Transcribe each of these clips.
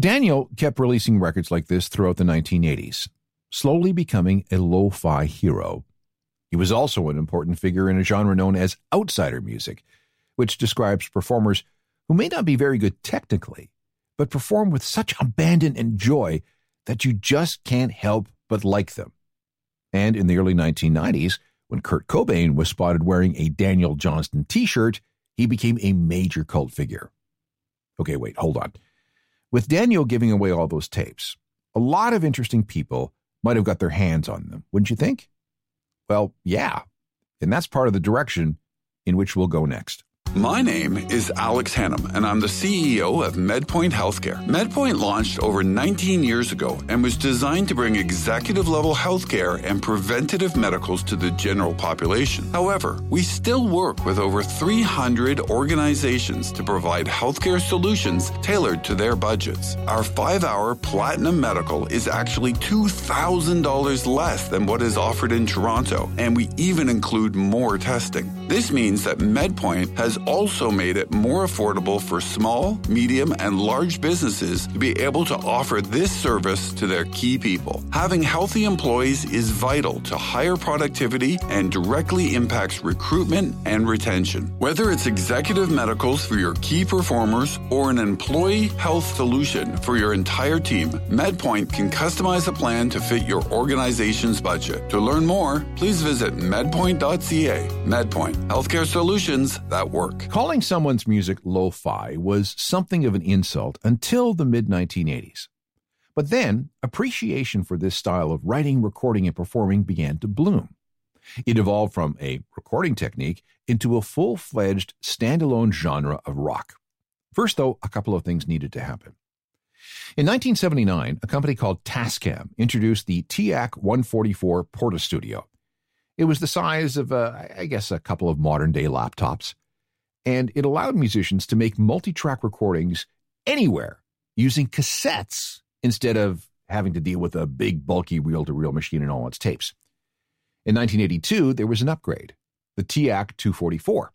Daniel kept releasing records like this throughout the 1980s, slowly becoming a lo-fi hero. He was also an important figure in a genre known as outsider music, which describes performers who may not be very good technically, but perform with such abandon and joy that you just can't help but like them. And in the early 1990s, when Kurt Cobain was spotted wearing a Daniel Johnston t-shirt, he became a major cult figure. Okay, wait, hold on. With Daniel giving away all those tapes, a lot of interesting people might have got their hands on them, wouldn't you think? Well, yeah, and that's part of the direction in which we'll go next. My name is Alex Hannum, and I'm the CEO of MedPoint Healthcare. MedPoint launched over 19 years ago and was designed to bring executive-level healthcare and preventative medicals to the general population. However, we still work with over 300 organizations to provide healthcare solutions tailored to their budgets. Our 5-hour Platinum Medical is actually $2,000 less than what is offered in Toronto, and we even include more testing. This means that MedPoint has also made it more affordable for small, medium, and large businesses to be able to offer this service to their key people. Having healthy employees is vital to higher productivity and directly impacts recruitment and retention. Whether it's executive medicals for your key performers or an employee health solution for your entire team, MedPoint can customize a plan to fit your organization's budget. To learn more, please visit medpoint.ca. MedPoint, healthcare solutions that work. Calling someone's music lo-fi was something of an insult until the mid-1980s. But then, appreciation for this style of writing, recording, and performing began to bloom. It evolved from a recording technique into a full-fledged, standalone genre of rock. First, though, a couple of things needed to happen. In 1979, a company called Tascam introduced the TIAC 144 Portastudio. It was the size of, a couple of modern-day laptops. And it allowed musicians to make multi-track recordings anywhere using cassettes instead of having to deal with a big, bulky reel-to-reel machine and all its tapes. In 1982, there was an upgrade, the TIAC 244.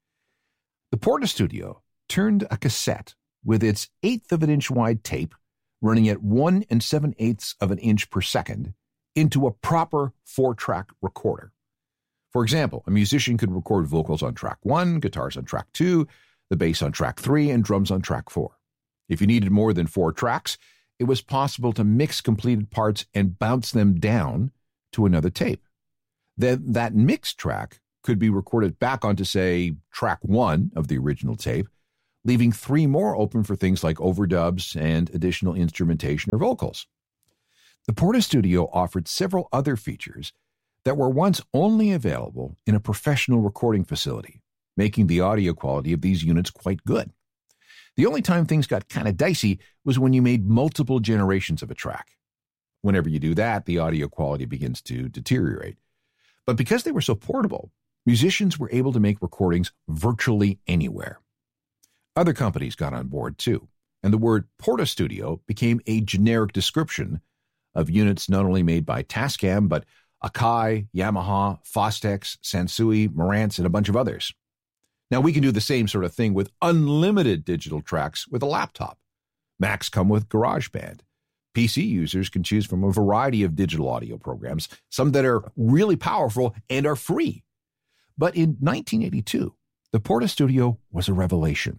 The Portastudio turned a cassette with its 1/8 of an inch wide tape running at 1 7/8 of an inch per second into a proper 4-track recorder. For example, a musician could record vocals on track 1, guitars on track 2, the bass on track 3, and drums on track 4. If you needed more than 4 tracks, it was possible to mix completed parts and bounce them down to another tape. Then that mixed track could be recorded back onto, say, track 1 of the original tape, leaving 3 more open for things like overdubs and additional instrumentation or vocals. The Portastudio offered several other features that were once only available in a professional recording facility, making the audio quality of these units quite good. The only time things got kind of dicey was when you made multiple generations of a track. Whenever you do that, the audio quality begins to deteriorate. But because they were so portable, musicians were able to make recordings virtually anywhere. Other companies got on board too, and the word Portastudio became a generic description of units not only made by Tascam, but Akai, Yamaha, Fostex, Sansui, Marantz, and a bunch of others. Now, we can do the same sort of thing with unlimited digital tracks with a laptop. Macs come with GarageBand. PC users can choose from a variety of digital audio programs, some that are really powerful and are free. But in 1982, the Portastudio was a revelation.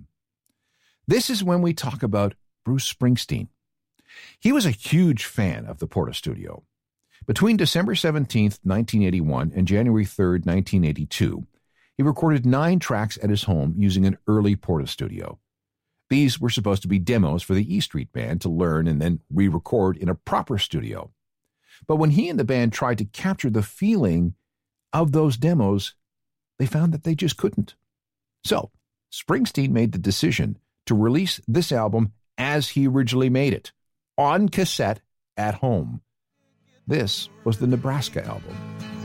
This is when we talk about Bruce Springsteen. He was a huge fan of the Portastudio. Between December 17th, 1981 and January 3rd, 1982, he recorded 9 tracks at his home using an early Portastudio. These were supposed to be demos for the E Street Band to learn and then re-record in a proper studio. But when he and the band tried to capture the feeling of those demos, they found that they just couldn't. So, Springsteen made the decision to release this album as he originally made it, on cassette at home. This was the Nebraska album.